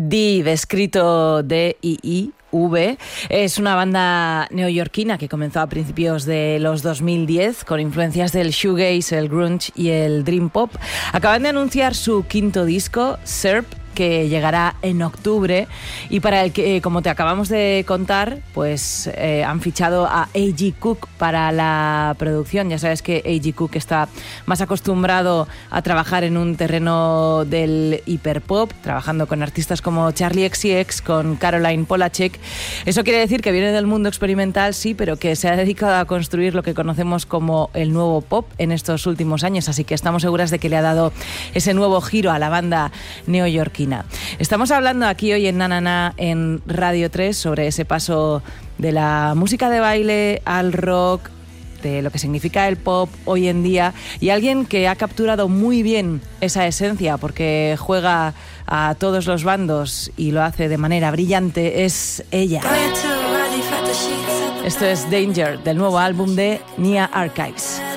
Div, escrito D-I-I-V, es una banda neoyorquina que comenzó a principios de los 2010 con influencias del shoegaze, el grunge y el dream pop. Acaban de anunciar su quinto disco, Serp, que llegará en octubre, y para el que, como te acabamos de contar, pues han fichado a A.G. Cook para la producción. Ya sabes que A.G. Cook está más acostumbrado a trabajar en un terreno del hiperpop, trabajando con artistas como Charli XCX, con Caroline Polachek. Eso quiere decir que viene del mundo experimental, sí, pero que se ha dedicado a construir lo que conocemos como el nuevo pop en estos últimos años, así que estamos seguras de que le ha dado ese nuevo giro a la banda neoyorquina. Estamos hablando aquí hoy en Nanana en Radio 3 sobre ese paso de la música de baile al rock, de lo que significa el pop hoy en día, y alguien que ha capturado muy bien esa esencia porque juega a todos los bandos y lo hace de manera brillante es ella. Esto es Danger, del nuevo álbum de Nia Archives.